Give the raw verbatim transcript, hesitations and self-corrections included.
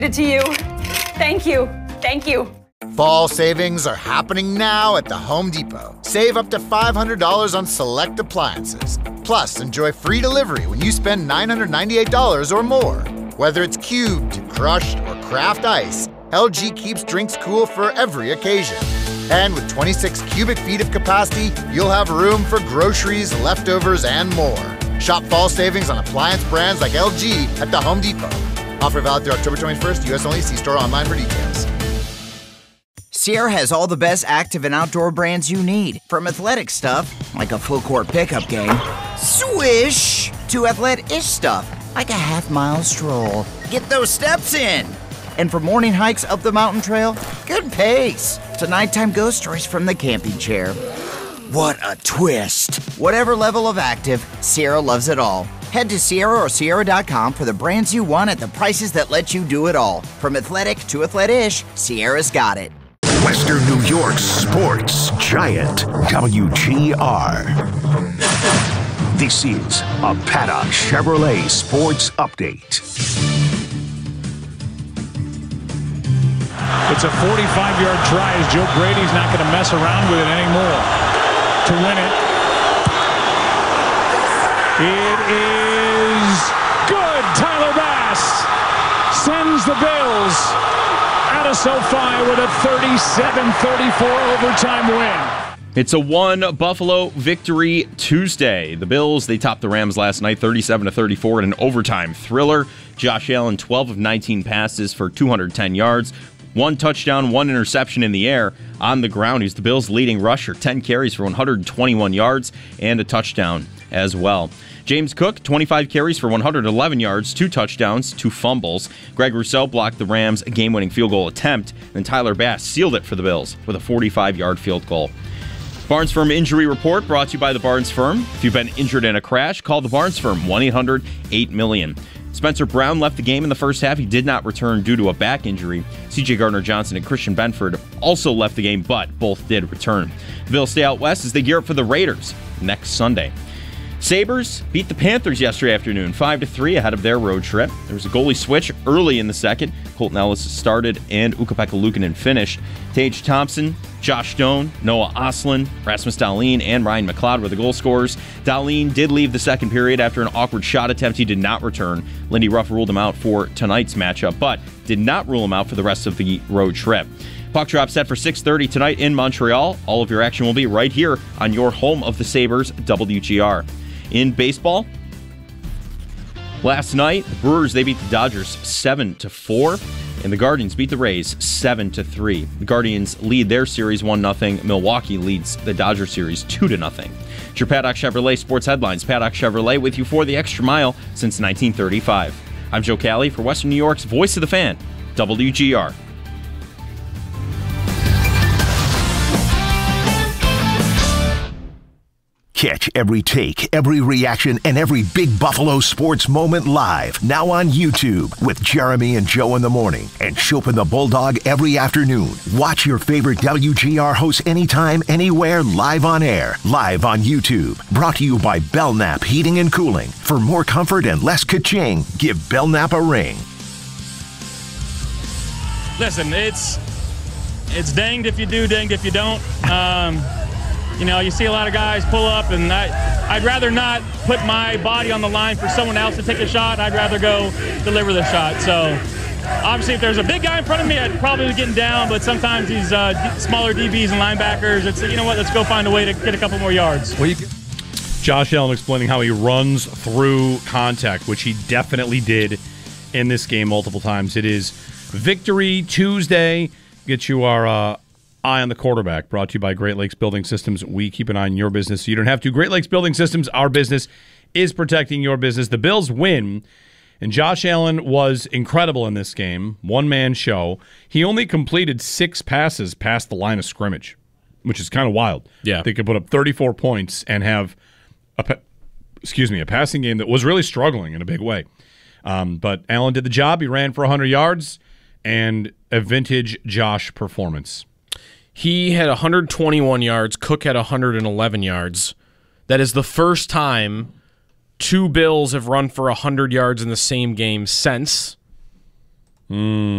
It to you. Thank you. Thank you. Fall savings are happening now at the Home Depot. Save up to five hundred dollars on select appliances. Plus, enjoy free delivery when you spend nine hundred ninety-eight dollars or more. Whether it's cubed, crushed, or craft ice, L G keeps drinks cool for every occasion. And with twenty-six cubic feet of capacity, you'll have room for groceries, leftovers, and more. Shop fall savings on appliance brands like L G at the Home Depot. Offer valid through October twenty-first, U S only. See store online for details. Sierra has all the best active and outdoor brands you need. From athletic stuff, like a full court pickup game, swish, to athletic-ish stuff, like a half mile stroll. Get those steps in. And for morning hikes up the mountain trail, good pace. To nighttime ghost stories from the camping chair. What a twist. Whatever level of active, Sierra loves it all. Head to Sierra or Sierra dot com for the brands you want at the prices that let you do it all. From athletic to athletic-ish, Sierra's got it. Western New York's sports giant, W G R. This is a Paddock Chevrolet Sports Update. It's a forty-five-yard try as Joe Brady's not going to mess around with it anymore to win it. It is good. Tyler Bass sends the Bills out of SoFi with a thirty-seven thirty-four overtime win. It's a one Buffalo victory Tuesday. The Bills, they topped the Rams last night thirty-seven to thirty-four in an overtime thriller. Josh Allen, twelve of nineteen passes for two hundred ten yards. One touchdown, one interception in the air. On the ground, he's the Bills' leading rusher. ten carries for one hundred twenty-one yards and a touchdown as well. James Cook, twenty-five carries for one hundred eleven yards, two touchdowns, two fumbles. Greg Rousseau blocked the Rams' game-winning field goal attempt, and Tyler Bass sealed it for the Bills with a forty-five-yard field goal. Barnes Firm Injury Report brought to you by the Barnes Firm. If you've been injured in a crash, call the Barnes Firm, one eight hundred eight million. Spencer Brown left the game in the first half. He did not return due to a back injury. C J Gardner-Johnson and Christian Benford also left the game, but both did return. The Bills stay out west as they gear up for the Raiders next Sunday. Sabres beat the Panthers yesterday afternoon, five to three ahead of their road trip. There was a goalie switch early in the second. Colton Ellis started and Ukko-Pekka Luukkonen finished. Tage Thompson, Josh Stone, Noah Ostlund, Rasmus Dahlin, and Ryan McLeod were the goal scorers. Dahlin did leave the second period after an awkward shot attempt. He did not return. Lindy Ruff ruled him out for tonight's matchup, but did not rule him out for the rest of the road trip. Puck drop set for six thirty tonight in Montreal. All of your action will be right here on your home of the Sabres, W G R. In baseball, last night, the Brewers, they beat the Dodgers seven to four, and the Guardians beat the Rays seven to three. The Guardians lead their series one nothing. Milwaukee leads the Dodger series two to nothing. It's your Paddock Chevrolet Sports Headlines. Paddock Chevrolet with you for the extra mile since nineteen thirty-five. I'm Joe Cali for Western New York's Voice of the Fan, W G R. Catch every take, every reaction, and every big Buffalo sports moment live now on YouTube with Jeremy and Joe in the morning and Chopin the Bulldog every afternoon. Watch your favorite W G R hosts anytime, anywhere, live on air, live on YouTube. Brought to you by Belknap Heating and Cooling. For more comfort and less ka-ching, give Belknap a ring. Listen, it's it's danged if you do, danged if you don't. Um, You know, you see a lot of guys pull up, and I, I'd rather not put my body on the line for someone else to take a shot. I'd rather go deliver the shot. So, obviously, if there's a big guy in front of me, I'd probably be getting down, but sometimes these uh, smaller D Bs and linebackers, it's, you know what, let's go find a way to get a couple more yards. Well, you can- Josh Allen explaining how he runs through contact, which he definitely did in this game multiple times. It is Victory Tuesday. Get you our uh, eye on the quarterback, brought to you by Great Lakes Building Systems. We keep an eye on your business so you don't have to. Great Lakes Building Systems, our business is protecting your business. The Bills win, and Josh Allen was incredible in this game. One-man show. He only completed six passes past the line of scrimmage, which is kind of wild. Yeah. They could put up thirty-four points and have a, pa- excuse me, a passing game that was really struggling in a big way. Um, but Allen did the job. He ran for one hundred yards and a vintage Josh performance. He had one hundred twenty-one yards. Cook had one hundred eleven yards. That is the first time two Bills have run for one hundred yards in the same game since Mm.